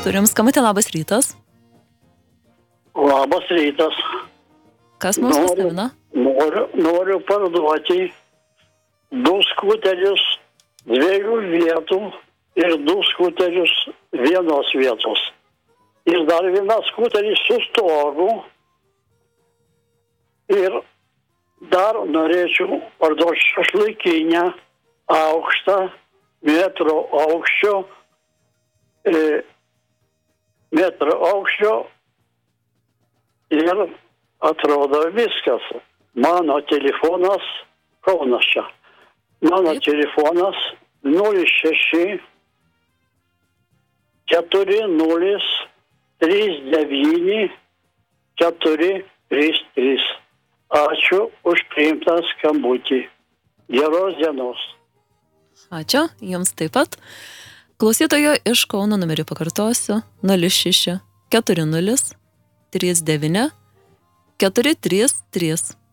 Turim skambutį, labas rytas. Labas rytas. Kas mums paskambino? Noriu parduoti 2 skuterius 2 vietų ir 2 skuterius 1 vietos. Ir dar 1 skuteris su stogu. Ir dar norėčiau parduoti šašlykinę aukštą, metro aukščio ir atrodo viskas. Mano telefonas, Kaunas čia. Mano telefonas 06 40 39 433. Ačiū už priimtą skambutį. Geros dienos. Ačiū, jums taip pat. Klausytojo iš Kauno numerį pakartosiu 06 40 39 433.